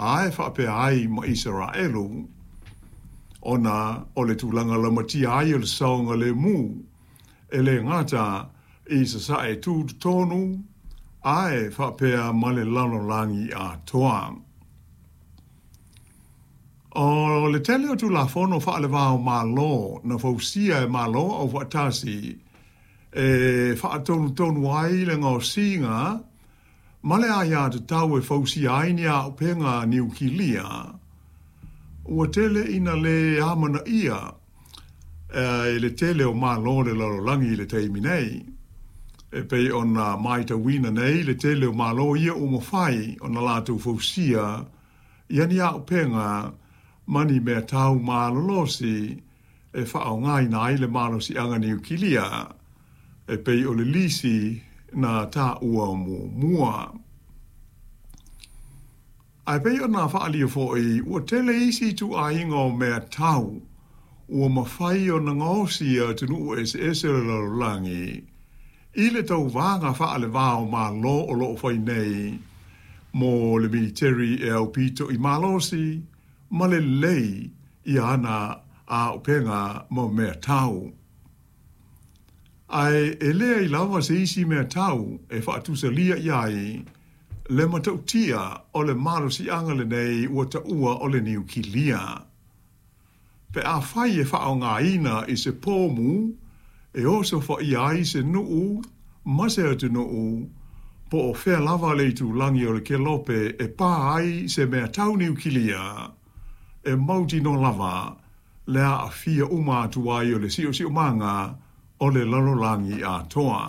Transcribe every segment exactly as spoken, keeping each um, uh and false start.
Ae whape ai ma Israelu. Ona o le tūlanga lamati ai o le saonga le mū. E le ngata i sa sa e tū tonu. Ae whapea ma le lano langi a toa. O le tele o tu la fono fa le vao malo na fausia e malo o fatasi e fa tonu tonu ai le ngo singa male aya te tau e fausia ai ni a penga niukilia o tele ina le amana ia e le tele o malo le lalo langi le teiminei e pe ona maita wina nei le tele o malo ia o mawhai ona latu fausia ia ni a penga mani mea tau malolosi e whao ngai na ile malosi anga ni ukilia e pei o le lisi na tā ua mo mua. Ai pei o nā whaalia fo i ua tele isi tu a ingo mea tau ua mawhai o na ngosi a tunu ua ese ese la langi ile tau vanga whaale vao malo o loo whai nei mo le military e au pito i malosi ma le lei i ana a upenga mo mea tau. Ai e lea i lawa se isi mea tau e whaatusa lia iai le matautia o le maro si anga le nei ua ta ua o le niu ki lia. Pe a whai e whao ngā ina i se pōmu e oso wha i ai se nuu ma se atu nuu po o whea lava le tu langi o le ke lope e pā ai se mea tau niu ki lia. E mauti no lava lea a fia uma atuai o le sio sio manga o le lalolangi a toa.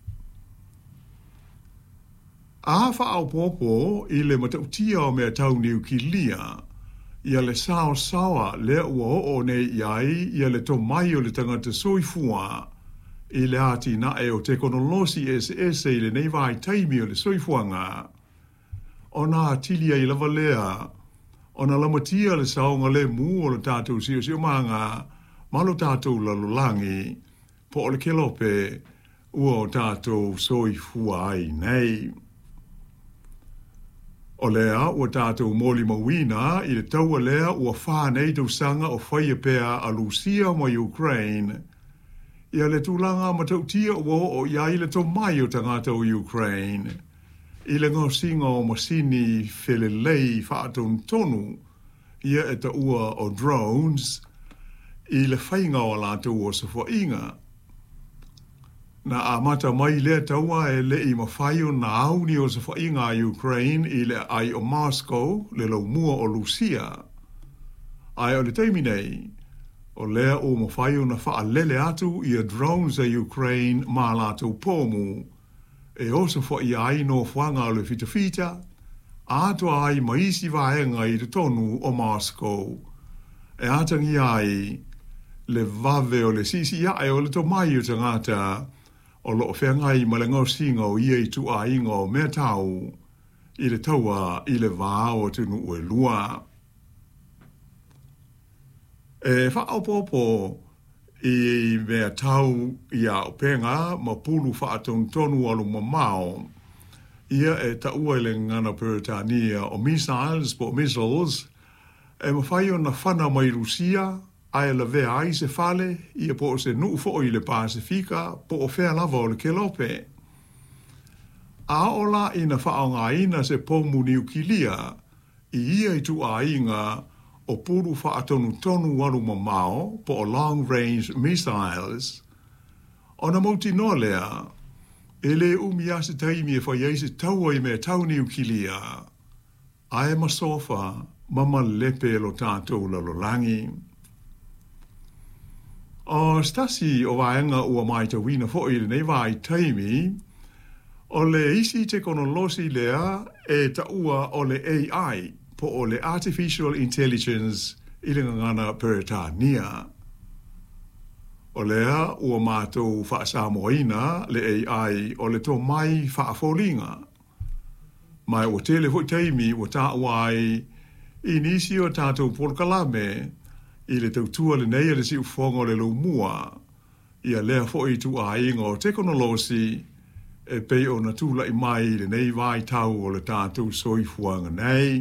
A wha au popo i le matautia o mea tau niu ki lia, ia le sao sawa lea ua o nei iai ia le to mai o le tangata soifua, i le ati na e o te konolosi ese ese i le nei vai taimi o le soifuanga. O nā tilia i lava lea, ona lamatia le saonga le mū o le tātou sio sio manga, malo tātou lalolangi, po o le kelope ua o tātou soi fua ai nei. O lea ua tātou moli mawina i le taua lea ua wha nei tau sanga o whaia pea a Lucia mo Ukraine, ia le tūlanga matautia ua o iai le tau mai o tangata o Ukraine, i le ngā singa o masini whelelei whaatun tonu, ia e ta ua o drones, i le whainga o lātou o sa whainga. Na a mata mai le taua e le i mawhaio na auni o sa whainga a Ukraine i le ai o Moscow, le lau mua o Lucia. Ai o le teimi nei, o lea o mawhaio na wha lele atu i a drones a Ukraine ma lātou pōmu, e oso fo i ai no whanga o le fita fita, ato ai maisi vaenga i te tonu o Moscow. E atangi ai le vave o le sisi ia e o le to mai o tangata o lo whengai ma le ngau singa o ia i tu a inga o mea tau i le taua i le vā o tunu ue lua. E whao popo i mea tau i a openga ma pulu whaatong tonu alu mamao. Ia e taua i le ngana Peritania o missiles po missiles e mawhai o na whana mai Rusia ai la vea ai se fale ia po se nuu fo i le Pasifika po o whea lava o le kelope. A ola ina whaonga ina se pōmu niukilia i ia i tu a inga o puru whaatonu tonu waru mamao po o long range missiles. Ona mauti no lea, e le umi ase taimi e whai eise taua i mea tau niukilia. Ae masofa mama lepe lo tātou lalolangi. O stasi o vaenga ua maita wina fo i le nei vai taimi, o le isi te konolosi lea e taua o le A I po o le Artificial Intelligence i le ngana Peritania. O lea ua mātou whaasamoina le A I o le tō mai whaafolinga. Mai o tele hoi taimi o tā uai i nisi o tātou porkalame i le tautua le nei le si ufonga le lumua i a lea fo i tu a inga o teknolosi e pei o na tula i mai le nei vai tau o le tātou soifuanga nei.